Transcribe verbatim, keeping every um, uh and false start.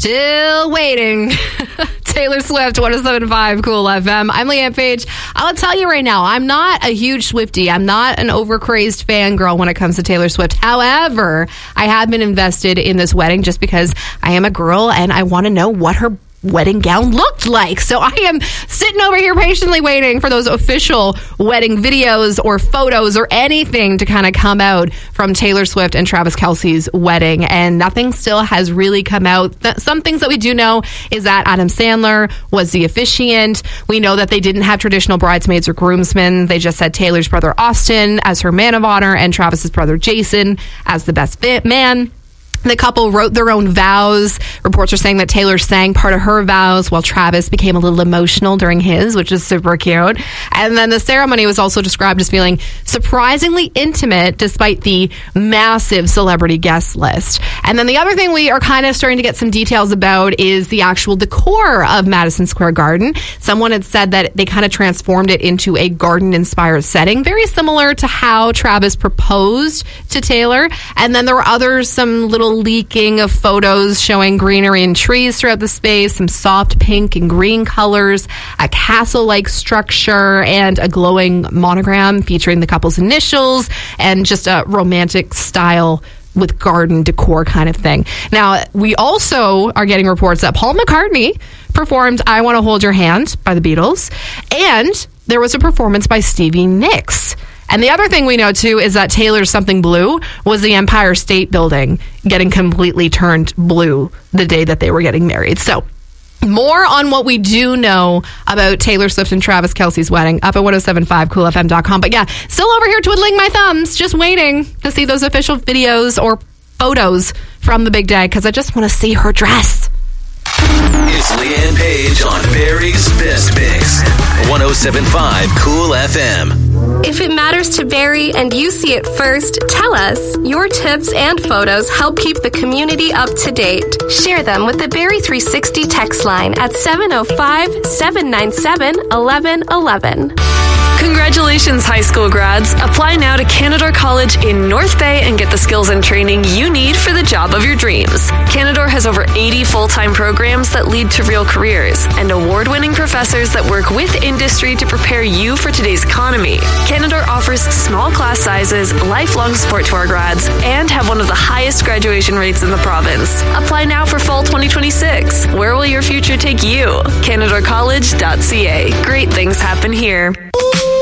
Still waiting. Taylor Swift, one oh seven point five Cool F M. I'm Leanne Page. I'll tell you right now, I'm not a huge Swiftie. I'm not an overcrazed fangirl when it comes to Taylor Swift. However, I have been invested in this wedding just because I am a girl and I want to know what her wedding gown looked like. So I am sitting over here patiently waiting for those official wedding videos or photos or anything to kind of come out from Taylor Swift and Travis Kelce's wedding. And nothing still has really come out. Some things that we do know is that Adam Sandler was the officiant. We know that they didn't have traditional bridesmaids or groomsmen. They just had Taylor's brother Austin as her man of honor and Travis's brother Jason as the best man. The couple wrote their own vows. Reports are saying that Taylor sang part of her vows while Travis became a little emotional during his, which is super cute. And then the ceremony was also described as feeling surprisingly intimate despite the massive celebrity guest list. And then the other thing we are kind of starting to get some details about is the actual decor of Madison Square Garden. Someone had said that they kind of transformed it into a garden-inspired setting, very similar to how Travis proposed to Taylor. And then there were others, some little leaking of photos showing greenery and trees throughout the space, some soft pink and green colors, a castle-like structure, and a glowing monogram featuring the couple's initials, and just a romantic style with garden decor kind of thing. Now, we also are getting reports that Paul McCartney performed I Want to Hold Your Hand by the Beatles, and there was a performance by Stevie Nicks. And the other thing we know, too, is that Taylor's Something Blue was the Empire State Building getting completely turned blue the day that they were getting married. So more on what we do know about Taylor Swift and Travis Kelce's wedding up at ten seventy-five cool f m dot com. But yeah, still over here twiddling my thumbs, just waiting to see those official videos or photos from the big day because I just want to see her dress. It's Leanne Page on Barry's Best Mix. ten seventy-five Cool F M. If it matters to Barry and you see it first, tell us. Your tips and photos help keep the community up to date. Share them with the Barry three sixty text line at seven oh five, seven nine seven, one one one one. Congratulations, high school grads. Apply now to Canadore College in North Bay and get the skills and training you need for the job of your dreams. Canadore has over eighty full-time programs that lead to real careers and award-winning professors that work with industry to prepare you for today's economy. Canadore offers small class sizes, lifelong support to our grads, and have one of the highest graduation rates in the province. Apply now for fall twenty twenty-six. Where will your future take you? canadore college dot c a. Great things happen here.